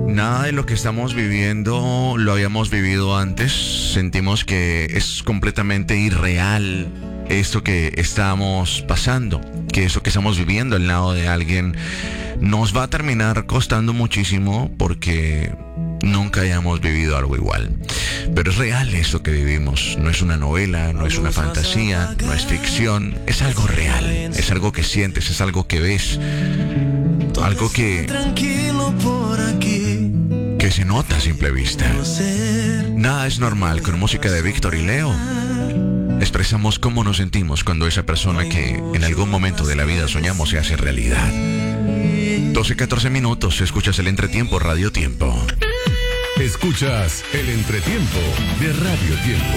Nada de lo que estamos viviendo lo habíamos vivido antes. Sentimos que es completamente irreal esto que estamos pasando, que esto que estamos viviendo al lado de alguien nos va a terminar costando muchísimo porque nunca hayamos vivido algo igual. Pero es real esto que vivimos. No es una novela, no es una fantasía, no es ficción. Es algo real, es algo que sientes, es algo que ves, algo que se nota a simple vista. Nada es normal. Con música de Víctor y Leo expresamos cómo nos sentimos cuando esa persona que en algún momento de la vida soñamos se hace realidad. 12:14 minutos, escuchas el entretiempo Radio Tiempo. Escuchas el entretiempo de Radio Tiempo.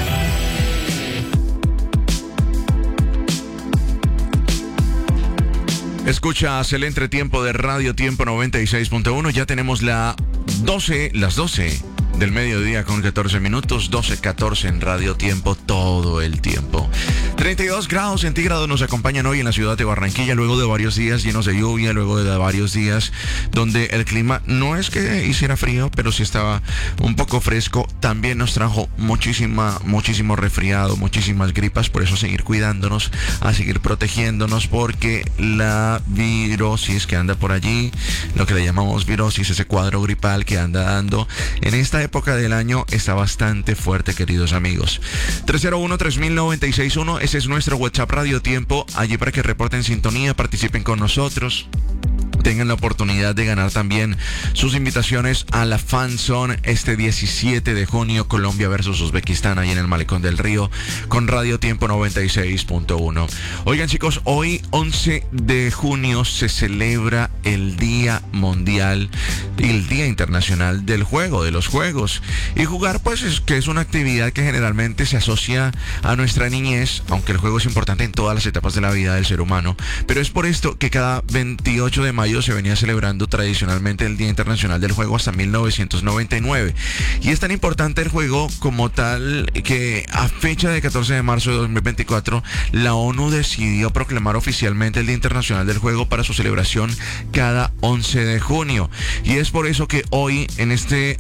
Escuchas el entretiempo de Radio Tiempo 96.1. Ya tenemos las 12 del mediodía con 14 minutos, 12:14 en Radio Tiempo todo el tiempo. 32 grados centígrados nos acompañan hoy en la ciudad de Barranquilla, luego de varios días llenos de lluvia, luego de varios días donde el clima no es que hiciera frío, pero sí estaba un poco fresco. También nos trajo muchísimo resfriado, muchísimas gripas, por eso seguir cuidándonos, a seguir protegiéndonos, porque la virosis que anda por allí, lo que le llamamos virosis, ese cuadro gripal que anda dando en esta época del año, está bastante fuerte, queridos amigos. 301-3096-1, ese es nuestro WhatsApp Radio Tiempo, allí para que reporten sintonía, participen con nosotros, tengan la oportunidad de ganar también sus invitaciones a la FanZone este 17 de junio, Colombia versus Uzbekistán, ahí en el Malecón del Río, con Radio Tiempo 96.1. Oigan, chicos, hoy 11 de junio se celebra el Día Mundial y el Día Internacional del Juego, de los juegos. Y jugar, pues, es una actividad que generalmente se asocia a nuestra niñez, aunque el juego es importante en todas las etapas de la vida del ser humano. Pero es por esto que cada 28 de mayo se venía celebrando tradicionalmente el Día Internacional del Juego hasta 1999. Y es tan importante el juego como tal que a fecha de 14 de marzo de 2024, la ONU decidió proclamar oficialmente el Día Internacional del Juego para su celebración cada 11 de junio. Y es por eso que hoy, en este